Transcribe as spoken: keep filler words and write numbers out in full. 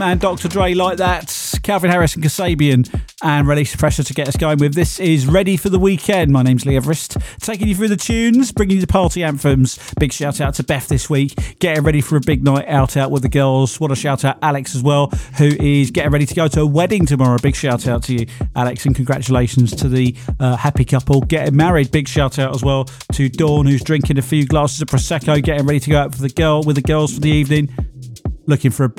and Doctor Dre like that. Calvin Harris and Kasabian and Release the Pressure to get us going with. This is Ready for the Weekend. My name's Lee Everest, taking you through the tunes, bringing you the party anthems. Big shout out to Beth this week, getting ready for a big night out out with the girls. Want to shout out Alex as well, who is getting ready to go to a wedding tomorrow. Big shout out to you, Alex, and congratulations to the uh, happy couple getting married. Big shout out as well to Dawn, who's drinking a few glasses of Prosecco, getting ready to go out for the girl with the girls for the evening. Looking for a